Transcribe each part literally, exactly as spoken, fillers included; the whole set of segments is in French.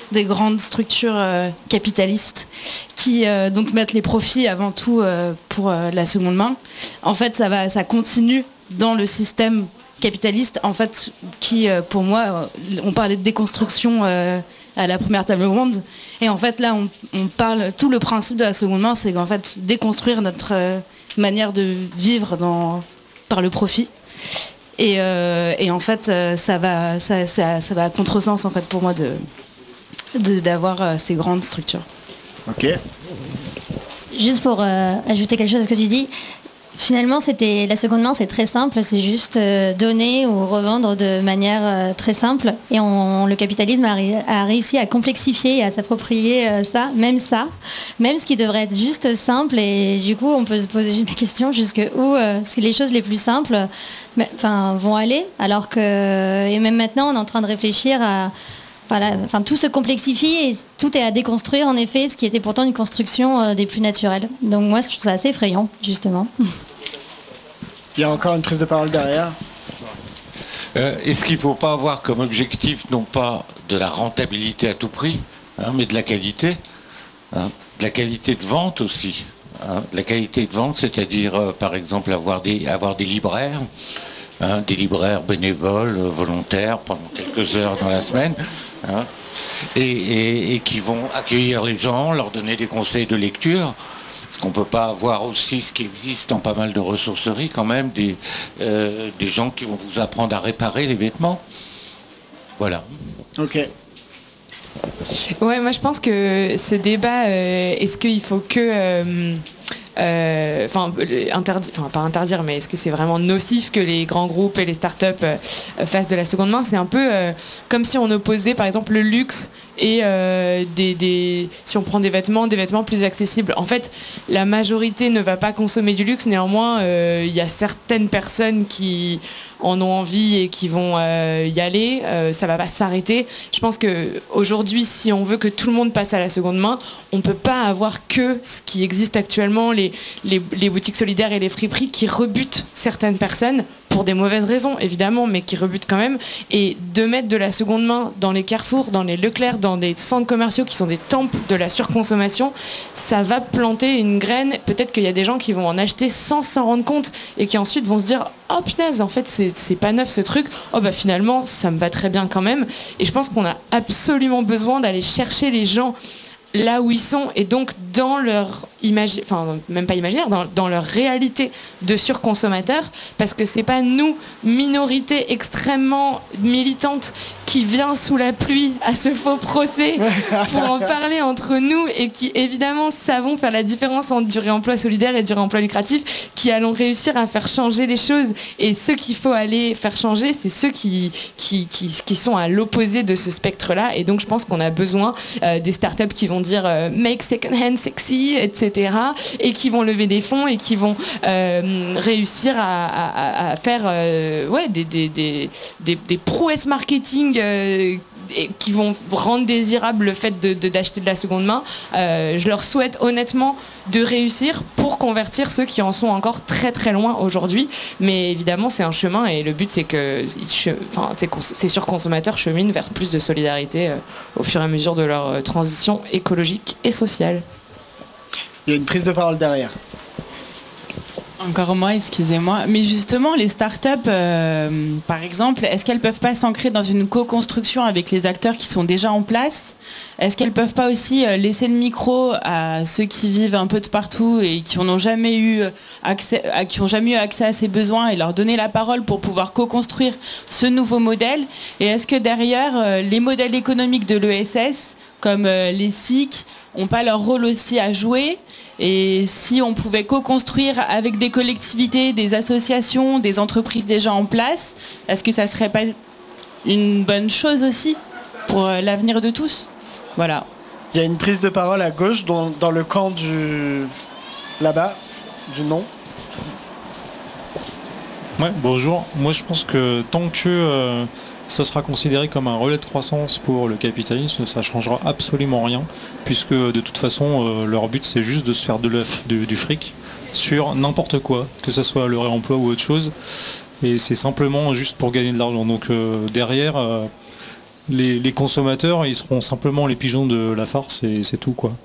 des grandes structures euh, capitalistes qui euh, donc mettent les profits avant tout euh, pour euh, la seconde main. En fait, ça va, ça continue dans le système capitaliste, en fait, qui, euh, pour moi, euh, on parlait de déconstruction euh, à la première table ronde, et en fait, là, on, on parle, tout le principe de la seconde main, c'est qu'en fait, déconstruire notre euh, manière de vivre dans, par le profit. Et, euh, et en fait, euh, ça va, ça, ça, ça va à contresens, en fait, pour moi, de, de, d'avoir euh, ces grandes structures. Ok. Juste pour euh, ajouter quelque chose à ce que tu dis, finalement, c'était la seconde main, c'est très simple, c'est juste euh, donner ou revendre de manière euh, très simple. Et on, le capitalisme a, a réussi à complexifier et à s'approprier euh, ça, même ça, même ce qui devrait être juste simple. Et du coup, on peut se poser des questions jusqu'où euh, les choses les plus simples mais, vont aller. Alors que, et même maintenant, on est en train de réfléchir à... Voilà, enfin, tout se complexifie et tout est à déconstruire, en effet, ce qui était pourtant une construction euh, des plus naturelles. Donc moi, je trouve ça assez effrayant, justement. Il y a encore une prise de parole derrière. Euh, est-ce qu'il ne faut pas avoir comme objectif, non pas de la rentabilité à tout prix, hein, mais de la qualité, hein, de la qualité de vente aussi. Hein, la qualité de vente, c'est-à-dire, euh, par exemple, avoir des, avoir des libraires, Hein, des libraires bénévoles, euh, volontaires, pendant quelques heures dans la semaine, hein, et, et, et qui vont accueillir les gens, leur donner des conseils de lecture. Parce qu'on ne peut pas avoir aussi ce qui existe dans pas mal de ressourceries quand même, des, euh, des gens qui vont vous apprendre à réparer les vêtements. Voilà. Ok. Ouais, moi je pense que ce débat, euh, est-ce qu'il faut que... Euh, Enfin, euh, interdire, enfin pas interdire, mais est-ce que c'est vraiment nocif que les grands groupes et les startups euh, fassent de la seconde main? C'est un peu euh, comme si on opposait, par exemple, le luxe et euh, des, des, si on prend des vêtements, des vêtements plus accessibles. En fait, la majorité ne va pas consommer du luxe. Néanmoins, il euh, y a certaines personnes qui en ont envie et qui vont euh, y aller. Euh, ça va pas s'arrêter. Je pense que aujourd'hui, si on veut que tout le monde passe à la seconde main, on peut pas avoir que ce qui existe actuellement, les, les, les boutiques solidaires et les friperies qui rebutent certaines personnes pour des mauvaises raisons, évidemment, mais qui rebutent quand même. Et de mettre de la seconde main dans les Carrefour, dans les Leclerc, dans des centres commerciaux qui sont des temples de la surconsommation, ça va planter une graine. Peut-être qu'il y a des gens qui vont en acheter sans s'en rendre compte et qui ensuite vont se dire « Oh punaise, en fait, c'est, c'est pas neuf ce truc. Oh bah finalement, ça me va très bien quand même. » Et je pense qu'on a absolument besoin d'aller chercher les gens là où ils sont et donc dans leur imagi- enfin même pas imaginaire, dans, dans leur réalité de surconsommateurs, parce que c'est pas nous, minorité extrêmement militante, qui vient sous la pluie à ce faux procès pour en parler entre nous et qui évidemment savons faire la différence entre du réemploi solidaire et du réemploi lucratif, qui allons réussir à faire changer les choses. Et ceux qu'il faut aller faire changer, c'est ceux qui, qui, qui, qui sont à l'opposé de ce spectre-là. Et donc je pense qu'on a besoin euh, des startups qui vont dire euh, make second hand sexy, et cetera, et qui vont lever des fonds et qui vont euh, réussir à, à, à faire euh, ouais, des, des, des, des, des prouesses marketing euh, et qui vont rendre désirable le fait de, de, d'acheter de la seconde main. Euh, je leur souhaite honnêtement de réussir pour convertir ceux qui en sont encore très très loin aujourd'hui. Mais évidemment, c'est un chemin et le but, c'est que enfin, ces surconsommateurs cheminent vers plus de solidarité euh, au fur et à mesure de leur euh, transition écologique et sociale. Il y a une prise de parole derrière. Encore moi, excusez-moi. Mais justement, les startups, euh, par exemple, est-ce qu'elles ne peuvent pas s'ancrer dans une co-construction avec les acteurs qui sont déjà en place ? Est-ce qu'elles ne peuvent pas aussi laisser le micro à ceux qui vivent un peu de partout et qui n'ont jamais eu accès, qui ont jamais eu accès à ces besoins et leur donner la parole pour pouvoir co-construire ce nouveau modèle ? Et est-ce que derrière, les modèles économiques de l'E S S, comme les S I C, n'ont pas leur rôle aussi à jouer ? Et si on pouvait co-construire avec des collectivités, des associations, des entreprises déjà en place, est-ce que ça ne serait pas une bonne chose aussi pour l'avenir de tous ? Voilà. Il y a une prise de parole à gauche dans, dans le camp du... là-bas, du non. Ouais, bonjour. Moi je pense que tant que euh, ça sera considéré comme un relais de croissance pour le capitalisme, ça ne changera absolument rien, puisque de toute façon euh, leur but c'est juste de se faire de l'œuf, du, du fric sur n'importe quoi, que ce soit le réemploi ou autre chose, et c'est simplement juste pour gagner de l'argent. Donc euh, derrière, euh, les, les consommateurs, ils seront simplement les pigeons de la farce et c'est tout, quoi.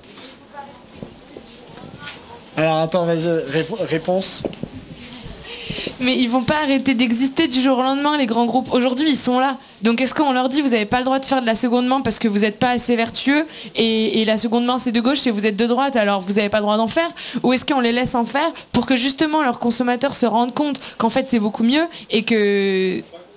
Alors attends, vas-y, répo- réponse. Mais ils vont pas arrêter d'exister du jour au lendemain, les grands groupes. Aujourd'hui, ils sont là. Donc est-ce qu'on leur dit vous n'avez pas le droit de faire de la seconde main parce que vous n'êtes pas assez vertueux et, et la seconde main c'est de gauche et vous êtes de droite, alors vous n'avez pas le droit d'en faire? Ou est-ce qu'on les laisse en faire pour que justement leurs consommateurs se rendent compte qu'en fait c'est beaucoup mieux et que...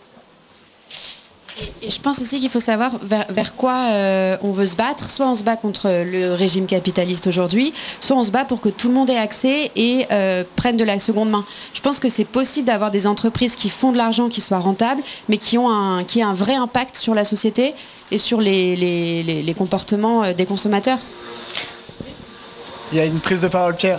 Et je pense aussi qu'il faut savoir vers, vers quoi euh, on veut se battre. Soit on se bat contre le régime capitaliste aujourd'hui, soit on se bat pour que tout le monde ait accès et euh, prenne de la seconde main. Je pense que c'est possible d'avoir des entreprises qui font de l'argent, qui soient rentables, mais qui ont un, qui aient un vrai impact sur la société et sur les, les, les, les comportements des consommateurs. Il y a une prise de parole, Pierre.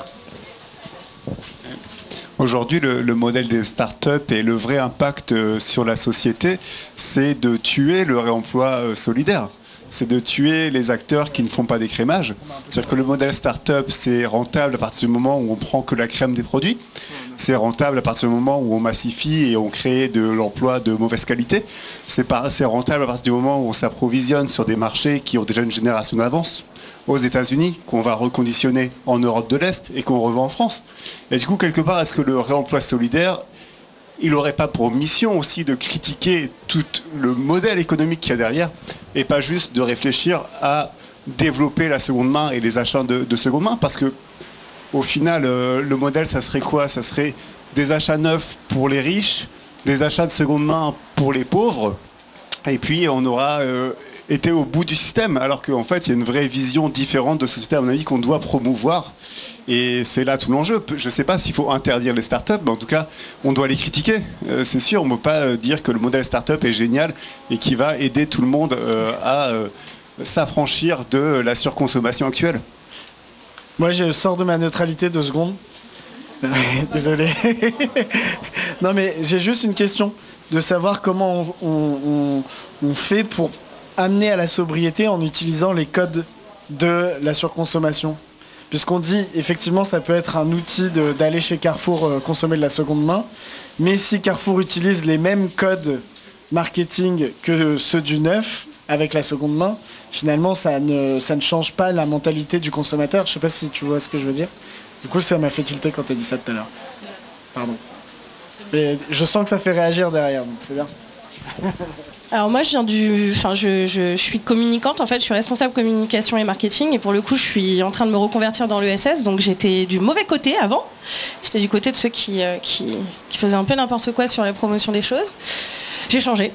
Aujourd'hui, le, le modèle des startups et le vrai impact euh, sur la société, c'est de tuer le réemploi euh, solidaire. C'est de tuer les acteurs qui ne font pas d'écrémage. C'est-à-dire que le modèle startup, c'est rentable à partir du moment où on prend que la crème des produits. C'est rentable à partir du moment où on massifie et on crée de l'emploi de mauvaise qualité. C'est, pas, c'est rentable à partir du moment où on s'approvisionne sur des marchés qui ont déjà une génération d'avance. Aux États-Unis, qu'on va reconditionner en Europe de l'Est et qu'on revend en France. Et du coup, quelque part, est-ce que le réemploi solidaire, il n'aurait pas pour mission aussi de critiquer tout le modèle économique qu'il y a derrière et pas juste de réfléchir à développer la seconde main et les achats de, de seconde main? Parce que au final, euh, le modèle, ça serait quoi? Ça serait des achats neufs pour les riches, des achats de seconde main pour les pauvres, et puis on aura euh, été au bout du système, alors qu'en fait, il y a une vraie vision différente de société, à mon avis, qu'on doit promouvoir. Et c'est là tout l'enjeu. Je ne sais pas s'il faut interdire les startups, mais en tout cas, on doit les critiquer. Euh, c'est sûr, on ne peut pas dire que le modèle startup est génial et qui va aider tout le monde euh, à euh, s'affranchir de la surconsommation actuelle. Moi, je sors de ma neutralité deux secondes. Désolé. Non, mais j'ai juste une question de savoir comment on, on, on fait pour amener à la sobriété en utilisant les codes de la surconsommation. Puisqu'on dit, effectivement, ça peut être un outil de, d'aller chez Carrefour euh, consommer de la seconde main, mais si Carrefour utilise les mêmes codes marketing que ceux du neuf avec la seconde main, finalement, ça ne, ça ne change pas la mentalité du consommateur. Je ne sais pas si tu vois ce que je veux dire. Du coup, ça m'a fait tilter quand tu as dit ça tout à l'heure. Pardon. Mais je sens que ça fait réagir derrière, donc c'est bien. Alors moi je viens du, enfin je, je, je suis communicante en fait, je suis responsable communication et marketing et pour le coup je suis en train de me reconvertir dans l'E S S, donc j'étais du mauvais côté avant, j'étais du côté de ceux qui, euh, qui, qui faisaient un peu n'importe quoi sur la promotion des choses. J'ai changé.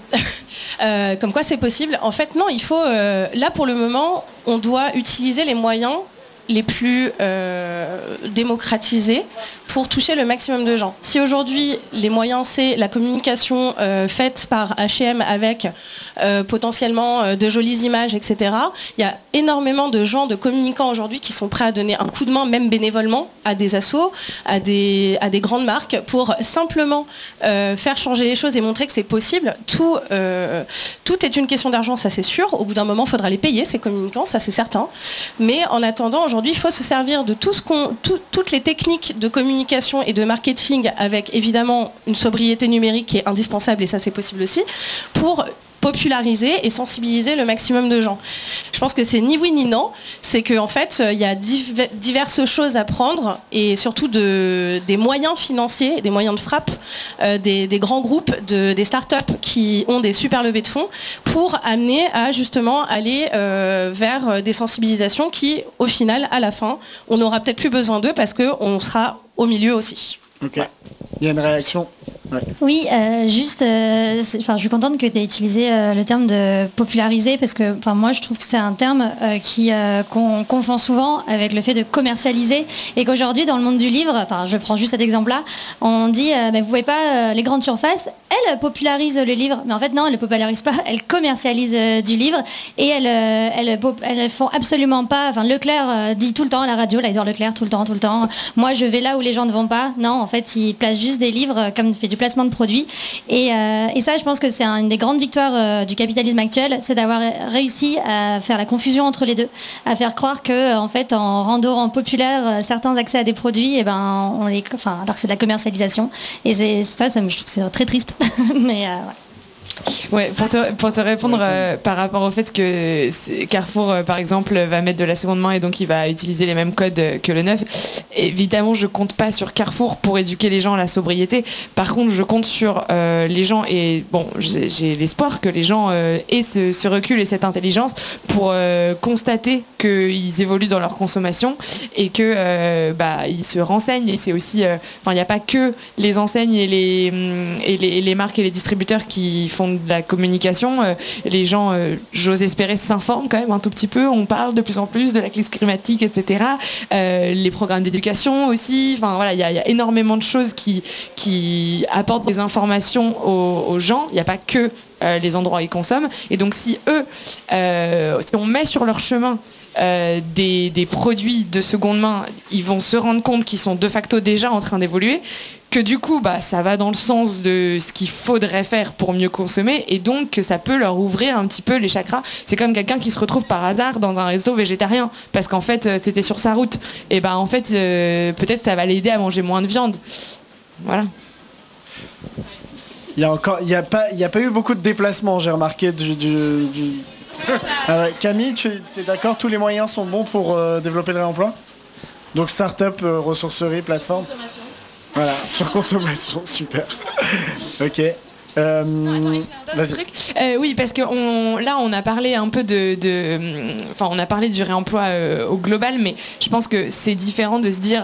euh, comme quoi c'est possible. En fait non, il faut, euh, là pour le moment on doit utiliser les moyens les plus euh, démocratisés pour toucher le maximum de gens. Si aujourd'hui les moyens c'est la communication euh, faite par H et M avec euh, potentiellement euh, de jolies images, et cetera. Il y a énormément de gens, de communicants aujourd'hui qui sont prêts à donner un coup de main, même bénévolement, à des assos, à des, à des grandes marques pour simplement euh, faire changer les choses et montrer que c'est possible. Tout, euh, tout est une question d'argent, ça c'est sûr. Au bout d'un moment, il faudra les payer, ces communicants, ça c'est certain. Mais en attendant, aujourd'hui, il faut se servir de tout ce qu'on, tout, toutes les techniques de communication et de marketing avec évidemment une sobriété numérique qui est indispensable et ça c'est possible aussi pour populariser et sensibiliser le maximum de gens. Je pense que c'est ni oui ni non, c'est qu'en fait il y a div- diverses choses à prendre et surtout de, des moyens financiers, des moyens de frappe, euh, des, des grands groupes, de, des startups qui ont des super levées de fonds pour amener à justement aller euh, vers des sensibilisations qui au final à la fin on n'aura peut-être plus besoin d'eux parce qu'on sera au milieu aussi. Ok. Il y a une réaction. Ouais. Oui, euh, juste, euh, je suis contente que tu aies utilisé euh, le terme de populariser parce que moi je trouve que c'est un terme euh, qui, euh, qu'on confond souvent avec le fait de commercialiser et qu'aujourd'hui dans le monde du livre, enfin je prends juste cet exemple-là, on dit euh, bah, vous voyez pas euh, les grandes surfaces, elles popularisent le livre, mais en fait non, elles ne popularisent pas, elles commercialisent euh, du livre et elles, euh, elles, elles font absolument pas, enfin Leclerc euh, dit tout le temps à la radio, là ils ont Leclerc tout le temps, tout le temps, moi je vais là où les gens ne vont pas, non en fait ils placent juste des livres euh, comme fait du placement de produits et, euh, et ça je pense que c'est une des grandes victoires euh, du capitalisme actuel, c'est d'avoir réussi à faire la confusion entre les deux, à faire croire que en fait en rendant populaire euh, certains accès à des produits et ben on les, enfin alors que c'est de la commercialisation et c'est ça, ça je trouve que c'est très triste mais euh, ouais. Ouais, pour te, pour te répondre euh, par rapport au fait que Carrefour, euh, par exemple, va mettre de la seconde main et donc il va utiliser les mêmes codes euh, que le neuf. Évidemment, je compte pas sur Carrefour pour éduquer les gens à la sobriété. Par contre, je compte sur euh, les gens et bon, j'ai, j'ai l'espoir que les gens euh, aient ce, ce recul et cette intelligence pour euh, constater qu'ils évoluent dans leur consommation et que euh, bah, ils se renseignent. Et c'est aussi, enfin, euh, il n'y a pas que les enseignes et les, et les, et les marques et les distributeurs qui font de la communication. Euh, les gens, euh, j'ose espérer, s'informent quand même un tout petit peu. On parle de plus en plus de la crise climatique, et cetera. Euh, les programmes d'éducation aussi. Enfin voilà, il y, y a énormément de choses qui, qui apportent des informations aux, aux gens. Il n'y a pas que euh, les endroits où ils consomment. Et donc si eux, euh, si on met sur leur chemin Euh, des, des produits de seconde main, ils vont se rendre compte qu'ils sont de facto déjà en train d'évoluer, que du coup bah, ça va dans le sens de ce qu'il faudrait faire pour mieux consommer et donc que ça peut leur ouvrir un petit peu les chakras. C'est comme quelqu'un qui se retrouve par hasard dans un resto végétarien parce qu'en fait euh, c'était sur sa route et bah en fait euh, peut-être ça va l'aider à manger moins de viande. Voilà. Il y a encore, il y a pas, il y a pas eu beaucoup de déplacements, j'ai remarqué du, du, du... Ah ouais. Camille, tu es d'accord, tous les moyens sont bons pour euh, développer le réemploi? Donc start-up, euh, ressourcerie, plateforme. Surconsommation. Voilà, surconsommation, super. Ok. Euh, non, attends, truc. Euh, oui, parce que on, là, on a parlé un peu de, de, enfin, on a parlé du réemploi euh, au global, mais je pense que c'est différent de se dire,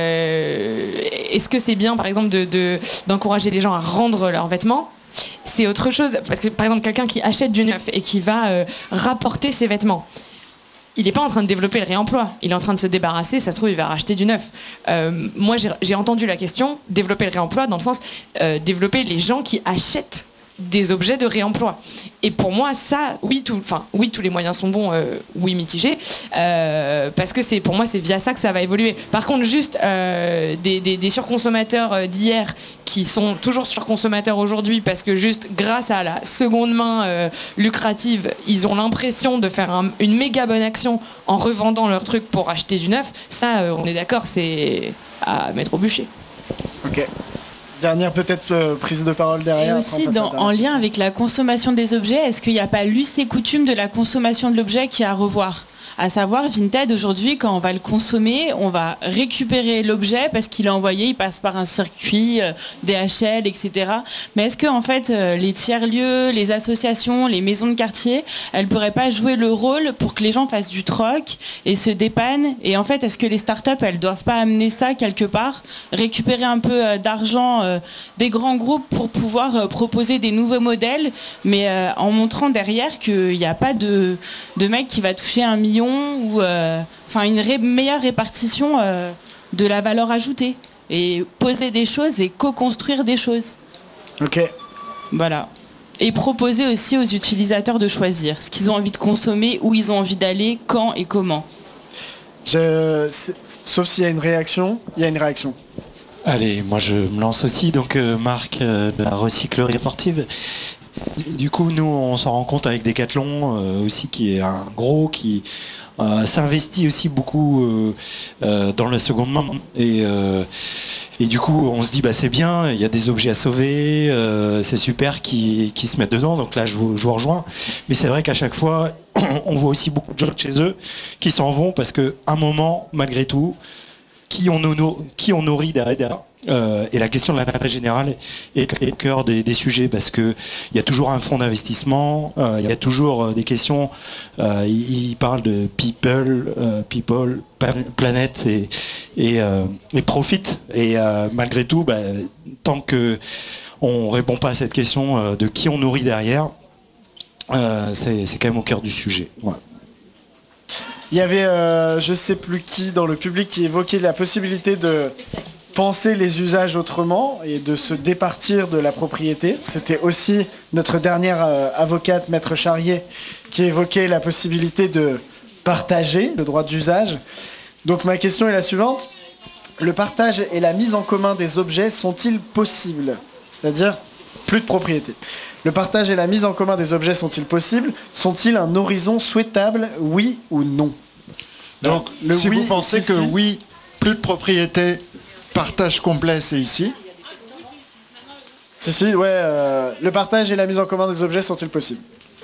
euh, est-ce que c'est bien, par exemple, de, de, d'encourager les gens à rendre leurs vêtements? C'est autre chose, parce que par exemple quelqu'un qui achète du neuf et qui va euh, rapporter ses vêtements, il n'est pas en train de développer le réemploi, il est en train de se débarrasser, ça se trouve il va racheter du neuf. Euh, moi j'ai, j'ai entendu la question, développer le réemploi dans le sens euh, développer les gens qui achètent des objets de réemploi. Et pour moi, ça, oui, tout, enfin, oui, tous les moyens sont bons, euh, oui, mitigés, euh, parce que c'est, pour moi, c'est via ça que ça va évoluer. Par contre, juste euh, des, des, des surconsommateurs d'hier qui sont toujours surconsommateurs aujourd'hui, parce que juste grâce à la seconde main euh, lucrative, ils ont l'impression de faire un, une méga bonne action en revendant leurs trucs pour acheter du neuf. Ça, euh, on est d'accord, c'est à mettre au bûcher. Ok. Dernière peut-être euh, prise de parole derrière. Et aussi, dans, en lien avec la consommation des objets, est-ce qu'il n'y a pas l'us et coutume de la consommation de l'objet qui est à revoir ? À savoir, Vinted, aujourd'hui, quand on va le consommer, on va récupérer l'objet parce qu'il est envoyé, il passe par un circuit, euh, D H L, et cetera. Mais est-ce que, en fait, euh, les tiers-lieux, les associations, les maisons de quartier, elles ne pourraient pas jouer le rôle pour que les gens fassent du troc et se dépannent ? Et en fait, est-ce que les startups, elles ne doivent pas amener ça quelque part, récupérer un peu euh, d'argent euh, des grands groupes pour pouvoir euh, proposer des nouveaux modèles, mais euh, en montrant derrière qu'il n'y a pas de, de mec qui va toucher un million ou euh, enfin une ré- meilleure répartition euh, de la valeur ajoutée et poser des choses et co-construire des choses. Ok. Voilà. Et proposer aussi aux utilisateurs de choisir ce qu'ils ont envie de consommer, où ils ont envie d'aller, quand et comment. Je... Sauf s'il y a une réaction, il y a une réaction. Allez, moi je me lance aussi, donc euh, Marc euh, de la recyclerie sportive. Du coup, nous, on s'en rend compte avec Decathlon euh, aussi, qui est un gros, qui euh, s'investit aussi beaucoup euh, euh, dans la seconde main. Et, euh, et du coup, on se dit, bah, c'est bien, il y a des objets à sauver, euh, c'est super qu'ils qu'ils se mettent dedans. Donc là, je vous, je vous rejoins. Mais c'est vrai qu'à chaque fois, on voit aussi beaucoup de gens chez eux qui s'en vont parce qu'à un moment, malgré tout, qui on, nourrit, qui on nourrit derrière. Euh, et la question de l'intérêt général est au cœur des, des sujets parce qu'il y a toujours un fonds d'investissement, il euh, y a toujours euh, des questions, euh, il, il parle de people, euh, people, planète et, et, euh, et profit. Et euh, malgré tout, bah, tant qu'on ne répond pas à cette question euh, de qui on nourrit derrière, euh, c'est, c'est quand même au cœur du sujet. Ouais. Il y avait, euh, je sais plus qui dans le public qui évoquait la possibilité de penser les usages autrement et de se départir de la propriété. C'était aussi notre dernière euh, avocate, Maître Charrier, qui évoquait la possibilité de partager le droit d'usage. Donc ma question est la suivante. Le partage et la mise en commun des objets sont-ils possibles ? C'est-à-dire plus de propriété. Le partage et la mise en commun des objets sont-ils possibles ? Sont-ils un horizon souhaitable, oui ou non ? Donc, le si oui, vous pensez ici, que oui, plus de propriété, partage complet, c'est ici. Si, si, ouais. Euh, le partage et la mise en commun des objets sont-ils possibles?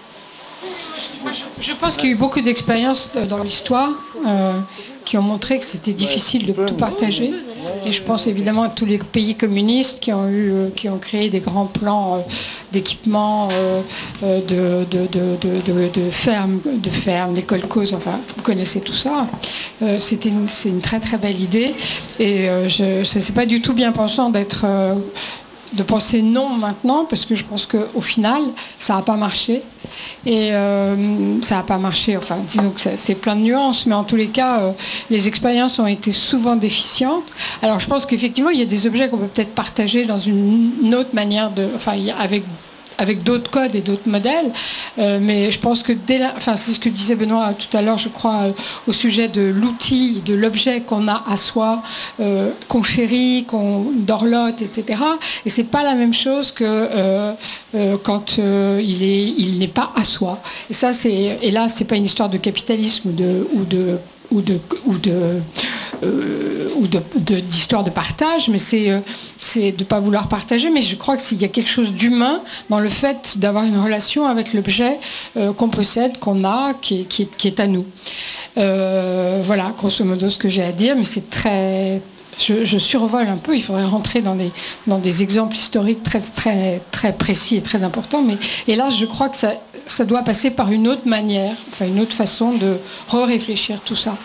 Je pense qu'il y a eu beaucoup d'expériences dans l'histoire euh, qui ont montré que c'était difficile de tout partager. Et je pense évidemment à tous les pays communistes qui ont, eu, euh, qui ont créé des grands plans euh, d'équipement euh, euh, de, de, de, de, de, de fermes, de fermes, des kolkhozes, enfin, vous connaissez tout ça. Euh, c'était une, c'est une très très belle idée. Et euh, je, je c'est pas du tout bien pensant d'être... Euh, de penser non maintenant, parce que je pense qu'au final, ça n'a pas marché. Et euh, ça n'a pas marché, enfin, disons que c'est plein de nuances, mais en tous les cas, euh, les expériences ont été souvent déficientes. Alors, je pense qu'effectivement, il y a des objets qu'on peut peut-être partager dans une, une autre manière, de, enfin, avec avec d'autres codes et d'autres modèles, euh, mais je pense que dès la, enfin c'est ce que disait Benoît tout à l'heure, je crois, euh, au sujet de l'outil, de l'objet qu'on a à soi, euh, qu'on chérit, qu'on dorlote, et cetera. Et c'est pas la même chose que euh, euh, quand euh, il est, il n'est pas à soi. Et ça, c'est, et là, c'est pas une histoire de capitalisme ou de, ou de ou de ou de euh, ou de, de, d'histoire de partage, mais c'est euh, c'est de pas vouloir partager. Mais je crois que s'il y a quelque chose d'humain dans le fait d'avoir une relation avec l'objet euh, qu'on possède, qu'on a, qui est, qui est, qui est à nous. Euh, voilà, grosso modo, ce que j'ai à dire, mais c'est très... Je, je survole un peu, il faudrait rentrer dans des, dans des exemples historiques très, très, très précis et très importants, mais hélas, je crois que ça, ça doit passer par une autre manière, enfin une autre façon de re-réfléchir tout ça.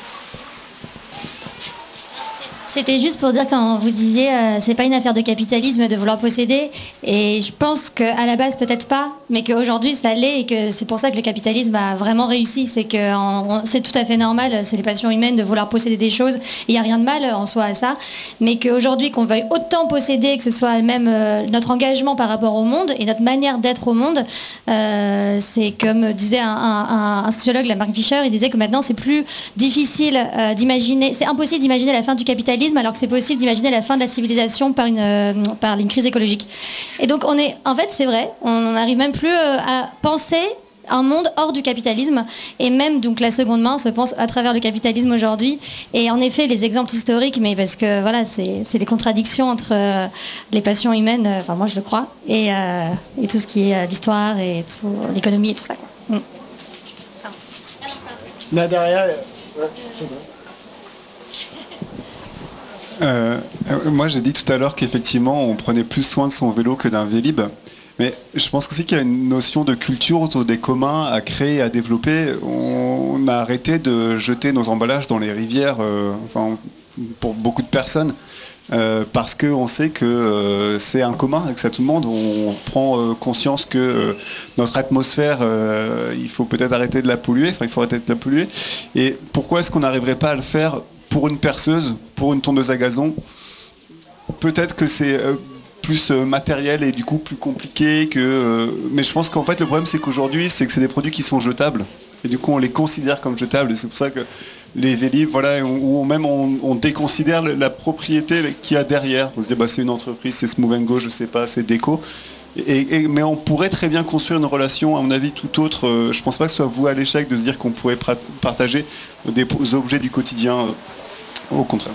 C'était juste pour dire, quand vous disiez euh, c'est pas une affaire de capitalisme de vouloir posséder, et je pense qu'à la base peut-être pas, mais qu'aujourd'hui ça l'est, et que c'est pour ça que le capitalisme a vraiment réussi. C'est que en, c'est tout à fait normal, c'est les passions humaines de vouloir posséder des choses, il n'y a rien de mal en soi à ça, mais qu'aujourd'hui qu'on veuille autant posséder, que ce soit même euh, notre engagement par rapport au monde et notre manière d'être au monde, euh, c'est comme disait un, un, un sociologue, la Mark Fisher, il disait que maintenant c'est plus difficile euh, d'imaginer, c'est impossible d'imaginer la fin du capitalisme alors que c'est possible d'imaginer la fin de la civilisation par une, euh, par une crise écologique. Et donc on est, en fait c'est vrai, on n'arrive même plus euh, à penser un monde hors du capitalisme, et même donc la seconde main se pense à travers le capitalisme aujourd'hui. Et en effet les exemples historiques, mais parce que voilà, c'est, c'est les contradictions entre euh, les passions humaines, euh, enfin moi je le crois, et, euh, et tout ce qui est euh, l'histoire et tout, l'économie et tout ça, quoi. Mm. Là derrière, ouais, c'est bon. Euh, moi j'ai dit tout à l'heure qu'effectivement on prenait plus soin de son vélo que d'un Vélib, mais je pense aussi qu'il y a une notion de culture autour des communs à créer, à développer. On a arrêté de jeter nos emballages dans les rivières, euh, enfin, pour beaucoup de personnes, euh, parce qu'on sait que euh, c'est un commun avec à tout le monde. On prend euh, conscience que euh, notre atmosphère, euh, il faut peut-être arrêter de la polluer, enfin il faut arrêter de la polluer. Et pourquoi est-ce qu'on n'arriverait pas à le faire pour une perceuse, pour une tondeuse à gazon? Peut-être que c'est euh, plus euh, matériel et du coup plus compliqué que... Euh, mais je pense qu'en fait le problème c'est qu'aujourd'hui c'est que c'est des produits qui sont jetables. Et du coup on les considère comme jetables. Et c'est pour ça que les Vélib, voilà, ou même on, on déconsidère la propriété qu'il y a derrière. On se dit bah c'est une entreprise, c'est Smooth and Go, je sais pas, c'est déco. Et, et, mais on pourrait très bien construire une relation, à mon avis, tout autre. Euh, je pense pas que ce soit voué à l'échec de se dire qu'on pourrait pra- partager des objets du quotidien. Euh, au contraire.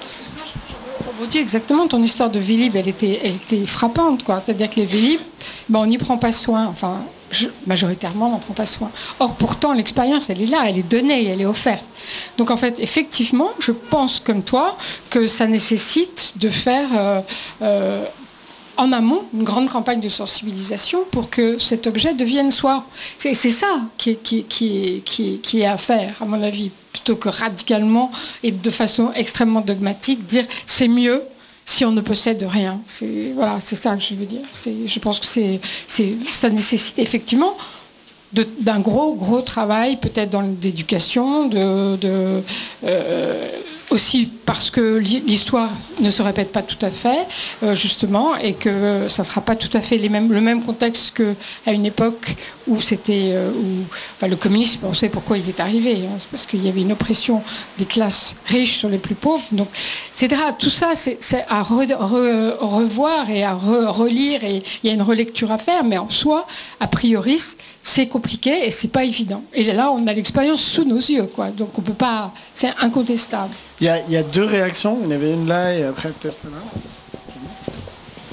Vous dites exactement, ton histoire de Vélib, elle était, elle était frappante, quoi. C'est-à-dire que les Vélib, ben, on n'y prend pas soin. Enfin, je, majoritairement, on n'en prend pas soin. Or, pourtant, l'expérience, elle est là, elle est donnée, elle est offerte. Donc, en fait, effectivement, je pense, comme toi, que ça nécessite de faire... Euh, euh, en amont, une grande campagne de sensibilisation pour que cet objet devienne soi. C'est, c'est ça qui est, qui, qui, qui, qui est à faire, à mon avis, plutôt que radicalement et de façon extrêmement dogmatique, dire c'est mieux si on ne possède rien. C'est, voilà, c'est ça que je veux dire. C'est, je pense que c'est, c'est, ça nécessite effectivement de, d'un gros, gros travail, peut-être dans l'éducation, de... de euh, aussi parce que l'histoire ne se répète pas tout à fait, euh, justement, et que ça ne sera pas tout à fait les mêmes, le même contexte qu'à une époque où c'était, euh, où, enfin, le communisme, on sait pourquoi il est arrivé, hein, c'est parce qu'il y avait une oppression des classes riches sur les plus pauvres, donc, et cetera. Tout ça, c'est, c'est à re, re, revoir et à re, relire, et il y a une relecture à faire, mais en soi, a priori, c'est compliqué et c'est pas évident. Et là, on a l'expérience sous nos yeux, quoi. Donc on peut pas, c'est incontestable. Il y a, il y a deux réactions. Il y en avait une là et après peut-être là.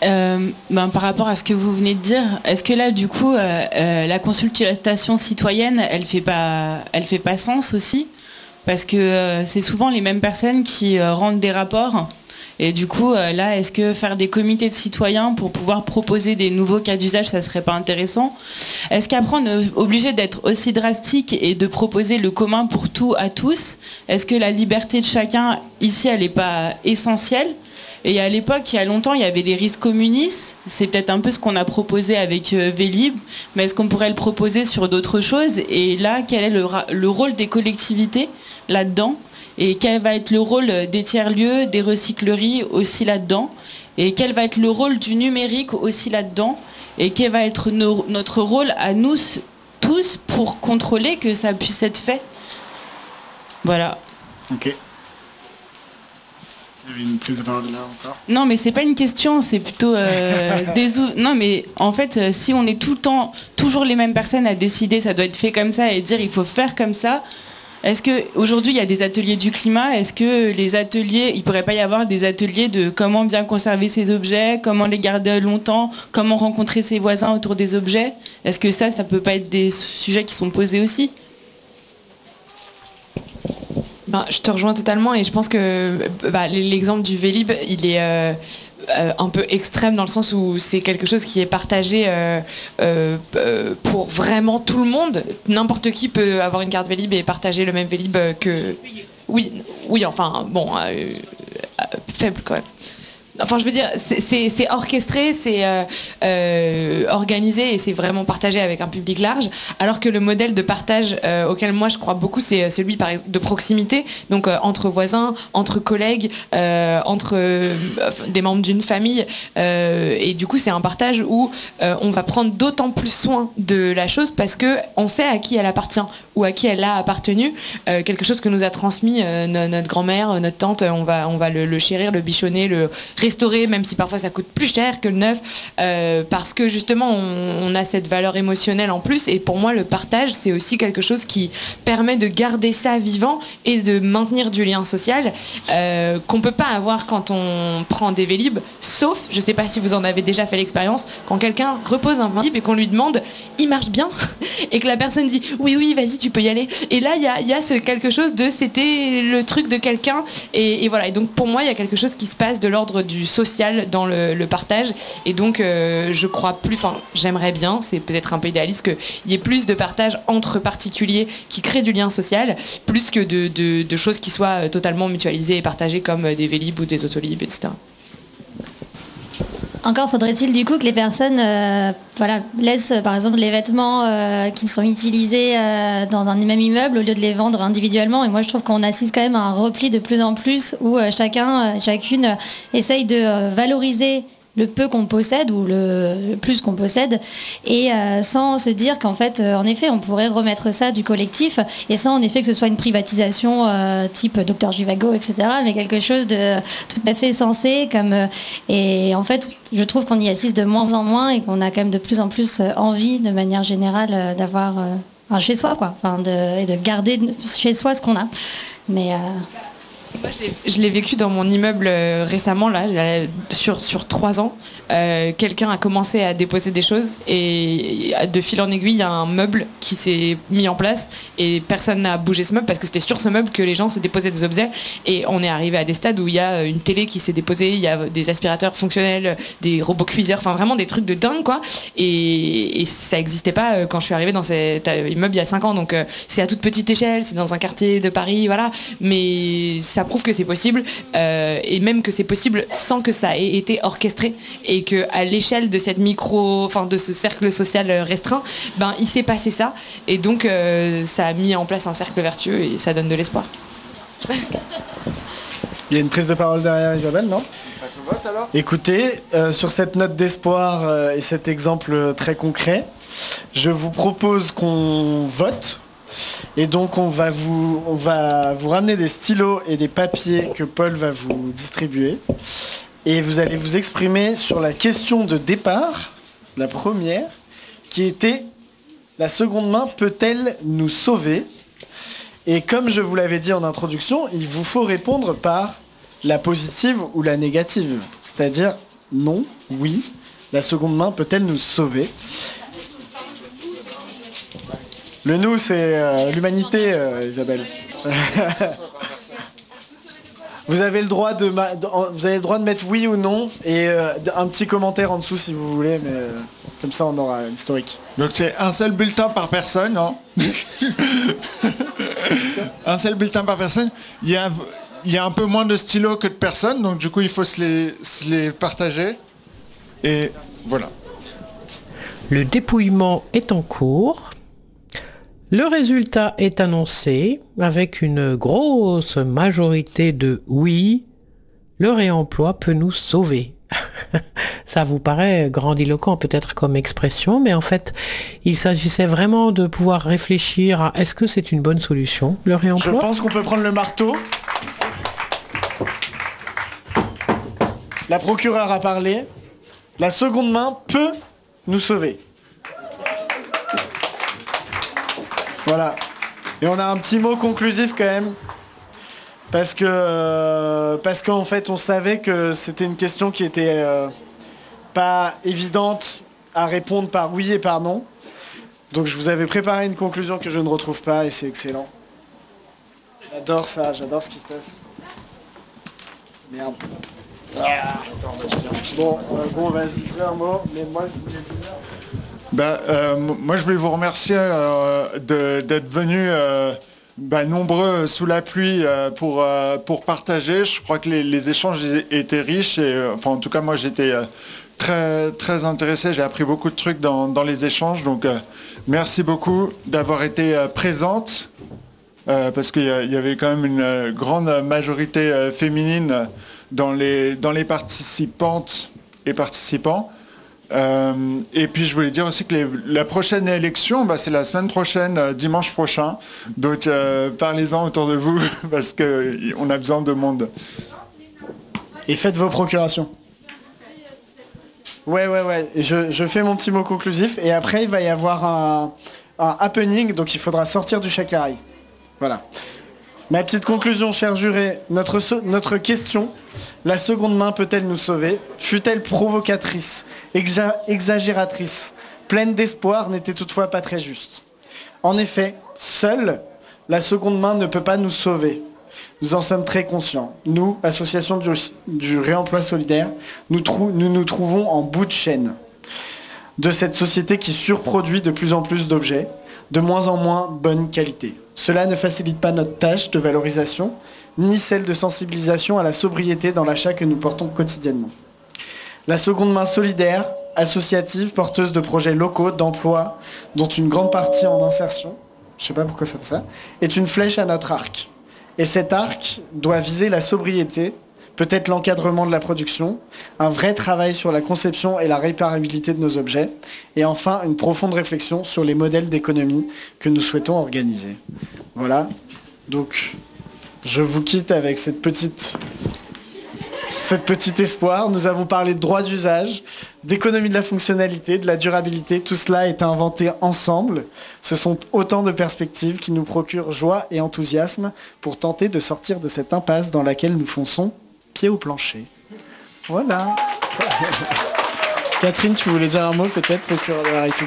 Euh, ben, par rapport à ce que vous venez de dire, est-ce que là, du coup, euh, euh, la consultation citoyenne, elle fait pas, elle fait pas sens aussi? Parce que euh, c'est souvent les mêmes personnes qui euh, rendent des rapports. Et du coup, euh, là, est-ce que faire des comités de citoyens pour pouvoir proposer des nouveaux cas d'usage, ça serait pas intéressant? Est-ce qu'après, on est obligé d'être aussi drastique et de proposer le commun pour tout à tous? Est-ce que la liberté de chacun, ici, elle n'est pas essentielle? Et à l'époque, il y a longtemps, il y avait des risques communistes. C'est peut-être un peu ce qu'on a proposé avec euh, Vélib, mais est-ce qu'on pourrait le proposer sur d'autres choses? Et là, quel est le, ra- le rôle des collectivités là-dedans? Et quel va être le rôle des tiers-lieux, des recycleries aussi là-dedans? Et quel va être le rôle du numérique aussi là-dedans? Et quel va être no- notre rôle à nous tous pour contrôler que ça puisse être fait? Voilà. Ok. Il y avait une prise de parole là encore. Non, mais c'est pas une question, c'est plutôt euh, des ou- non, mais en fait, euh, si on est tout le temps toujours les mêmes personnes à décider, ça doit être fait comme ça et dire il faut faire comme ça. Est-ce que aujourd'hui il y a des ateliers du climat? Est-ce que les ateliers, il pourrait pas y avoir des ateliers de comment bien conserver ses objets, comment les garder longtemps, comment rencontrer ses voisins autour des objets? Est-ce que ça, ça peut pas être des sujets qui sont posés aussi? Ben, je te rejoins totalement et je pense que bah, l'exemple du Vélib, il est euh, euh, un peu extrême dans le sens où c'est quelque chose qui est partagé euh, euh, euh, pour vraiment tout le monde. N'importe qui peut avoir une carte Vélib et partager le même Vélib que... Oui, oui, enfin, bon, euh, euh, faible quand même. Enfin, je veux dire, c'est, c'est, c'est orchestré, c'est euh, euh, organisé et c'est vraiment partagé avec un public large. Alors que le modèle de partage euh, auquel moi je crois beaucoup, c'est celui par exemple, de proximité, donc euh, entre voisins, entre collègues, euh, entre euh, des membres d'une famille. Euh, et du coup, c'est un partage où euh, on va prendre d'autant plus soin de la chose parce que on sait à qui elle appartient ou à qui elle a appartenu. Euh, quelque chose que nous a transmis euh, no- notre grand-mère, notre tante. On va, on va le, le chérir, le bichonner, le restaurer, même si parfois ça coûte plus cher que le neuf, euh, parce que justement on, on a cette valeur émotionnelle en plus. Et pour moi, le partage, c'est aussi quelque chose qui permet de garder ça vivant et de maintenir du lien social euh, qu'on peut pas avoir quand on prend des Vélib, sauf, je sais pas si vous en avez déjà fait l'expérience, quand quelqu'un repose un Vélib et qu'on lui demande il marche bien et que la personne dit oui oui vas-y tu peux y aller, et là il y a, y a ce quelque chose de c'était le truc de quelqu'un, et, et voilà. Et donc pour moi il y a quelque chose qui se passe de l'ordre du social dans le, le partage, et donc euh, je crois plus, enfin j'aimerais bien, c'est peut-être un peu idéaliste, qu'il y ait plus de partage entre particuliers qui créent du lien social, plus que de, de, de choses qui soient totalement mutualisées et partagées comme des Vélib ou des Autolib, et cetera. Encore faudrait-il du coup que les personnes euh, voilà, laissent par exemple les vêtements euh, qui sont utilisés euh, dans un même immeuble au lieu de les vendre individuellement. Et moi je trouve qu'on assiste quand même à un repli de plus en plus où euh, chacun, euh, chacune euh, essaye de euh, valoriser le peu qu'on possède ou le, le plus qu'on possède, et euh, sans se dire qu'en fait, euh, en effet, on pourrait remettre ça du collectif, et sans en effet que ce soit une privatisation euh, type docteur Givago, et cetera, mais quelque chose de tout à fait sensé. Comme, euh, et en fait, je trouve qu'on y assiste de moins en moins et qu'on a quand même de plus en plus euh, envie, de manière générale, euh, d'avoir euh, un chez soi, quoi, enfin, de, et de garder chez soi ce qu'on a. Mais... Euh, Moi, je l'ai, je l'ai vécu dans mon immeuble euh, récemment, là, là, sur, sur trois ans. Euh, quelqu'un a commencé à déposer des choses et de fil en aiguille, il y a un meuble qui s'est mis en place et personne n'a bougé ce meuble parce que c'était sur ce meuble que les gens se déposaient des objets. Et on est arrivé à des stades où il y a une télé qui s'est déposée, il y a des aspirateurs fonctionnels, des robots cuiseurs, enfin vraiment des trucs de dingue, quoi. Et, et ça n'existait pas quand je suis arrivée dans cet immeuble il y a cinq ans. Donc euh, c'est à toute petite échelle, c'est dans un quartier de Paris, voilà. Mais ça prouve que c'est possible, euh, et même que c'est possible sans que ça ait été orchestré, et que à l'échelle de cette micro, enfin de ce cercle social restreint, ben il s'est passé ça, et donc euh, ça a mis en place un cercle vertueux et ça donne de l'espoir. Il y a une prise de parole derrière Isabelle, non? Écoutez, euh, sur cette note d'espoir euh, et cet exemple très concret, je vous propose qu'on vote. Et donc on va, vous, on va vous ramener des stylos et des papiers que Paul va vous distribuer. Et vous allez vous exprimer sur la question de départ, la première, qui était: la seconde main peut-elle nous sauver? Et comme je vous l'avais dit en introduction, il vous faut répondre par la positive ou la négative. C'est-à-dire, non, oui. La seconde main peut-elle nous sauver ? Le nous, c'est euh, l'humanité, euh, Isabelle. Vous avez le droit de, ma- de- vous avez le droit de mettre oui ou non et euh, un petit commentaire en dessous si vous voulez, mais euh, comme ça on aura l'historique. Donc c'est un seul bulletin par personne, non ? Un seul bulletin par personne. Il y a, il y a un peu moins de stylos que de personnes, donc du coup il faut se les, se les partager. Et voilà. Le dépouillement est en cours. Le résultat est annoncé avec une grosse majorité de oui. Le réemploi peut nous sauver. Ça vous paraît grandiloquent peut-être comme expression, mais en fait, il s'agissait vraiment de pouvoir réfléchir à est-ce que c'est une bonne solution, le réemploi ? Je pense qu'on peut prendre le marteau. La procureure a parlé. La seconde main peut nous sauver. Voilà. Et on a un petit mot conclusif quand même. Parce que euh, parce qu'en fait on savait que c'était une question qui était euh, pas évidente à répondre par oui et par non. Donc je vous avais préparé une conclusion que je ne retrouve pas et c'est excellent. J'adore ça, j'adore ce qui se passe. Merde. Ah. Bon, euh, bon vas-y, dis un mot, mais moi je voulais dire... Bah, euh, moi, je voulais vous remercier euh, de, d'être venus euh, bah, nombreux sous la pluie euh, pour, euh, pour partager. Je crois que les, les échanges étaient riches. Et, euh, enfin, en tout cas, moi, j'étais euh, très, très intéressé. J'ai appris beaucoup de trucs dans, dans les échanges. Donc, euh, merci beaucoup d'avoir été euh, présente. Euh, parce qu'il y, y avait quand même une euh, grande majorité euh, féminine dans les, dans les participantes et participants. Euh, et puis je voulais dire aussi que les, la prochaine élection, bah, c'est la semaine prochaine, euh, dimanche prochain. Donc euh, parlez-en autour de vous parce qu'on a besoin de monde. Et faites vos procurations. Ouais, ouais, ouais. Et je, je fais mon petit mot conclusif et après il va y avoir un, un happening, donc il faudra sortir du Chakari. Voilà. Ma petite conclusion, chers jurés, notre, so- notre question, la seconde main peut-elle nous sauver ? Fut-elle provocatrice, exa- exagératrice, pleine d'espoir, n'était toutefois pas très juste. En effet, seule, la seconde main ne peut pas nous sauver. Nous en sommes très conscients. Nous, association du, du réemploi solidaire, nous, trou- nous nous trouvons en bout de chaîne de cette société qui surproduit de plus en plus d'objets, de moins en moins bonne qualité. Cela ne facilite pas notre tâche de valorisation, ni celle de sensibilisation à la sobriété dans l'achat que nous portons quotidiennement. La seconde main solidaire, associative, porteuse de projets locaux, d'emploi, dont une grande partie en insertion, je ne sais pas pourquoi ça fait ça, est une flèche à notre arc. Et cet arc doit viser la sobriété, peut-être l'encadrement de la production, un vrai travail sur la conception et la réparabilité de nos objets, et enfin une profonde réflexion sur les modèles d'économie que nous souhaitons organiser. Voilà, donc je vous quitte avec cette petite, cette petite espoir. Nous avons parlé de droit d'usage, d'économie de la fonctionnalité, de la durabilité, tout cela est inventé ensemble. Ce sont autant de perspectives qui nous procurent joie et enthousiasme pour tenter de sortir de cette impasse dans laquelle nous fonçons pied au plancher. Voilà. Catherine, tu voulais dire un mot peut-être, procureur de la République ?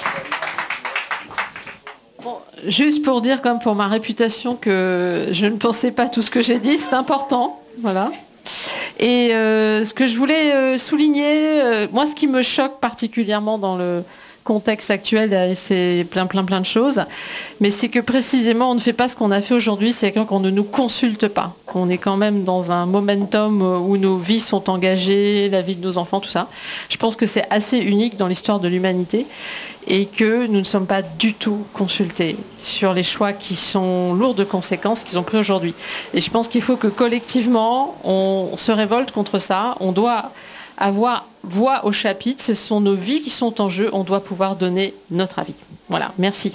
Bon, juste pour dire, comme pour ma réputation, que je ne pensais pas tout ce que j'ai dit, c'est important. Voilà. Et euh, ce que je voulais euh, souligner, euh, moi ce qui me choque particulièrement dans le contexte actuel, c'est plein plein plein de choses, mais c'est que précisément on ne fait pas ce qu'on a fait aujourd'hui, c'est qu'on ne nous consulte pas. On est quand même dans un momentum où nos vies sont engagées, la vie de nos enfants, tout ça. Je pense que c'est assez unique dans l'histoire de l'humanité et que nous ne sommes pas du tout consultés sur les choix qui sont lourds de conséquences qu'ils ont pris aujourd'hui. Et je pense qu'il faut que collectivement on se révolte contre ça. On doit avoir voix au chapitre, ce sont nos vies qui sont en jeu, on doit pouvoir donner notre avis. Voilà, merci.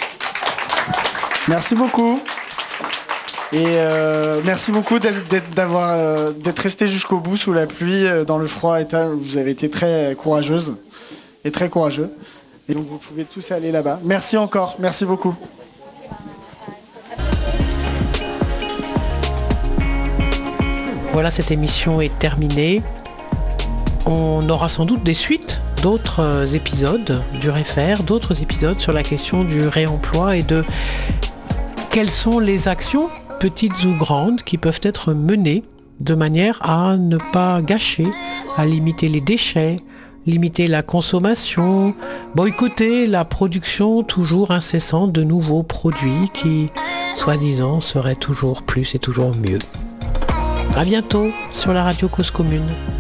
Merci beaucoup. Et euh, merci beaucoup d'être, d'être, d'avoir, euh, d'être resté jusqu'au bout sous la pluie, euh, dans le froid. Et vous avez été très courageuse et très courageux. Et donc vous pouvez tous aller là-bas. Merci encore, merci beaucoup. Voilà, cette émission est terminée. on aura sans doute des suites, d'autres épisodes du Réfère, d'autres épisodes sur la question du réemploi et de quelles sont les actions, petites ou grandes, qui peuvent être menées de manière à ne pas gâcher, à limiter les déchets, limiter la consommation, boycotter la production toujours incessante de nouveaux produits qui, soi-disant, seraient toujours plus et toujours mieux. À bientôt sur la radio Cause Commune.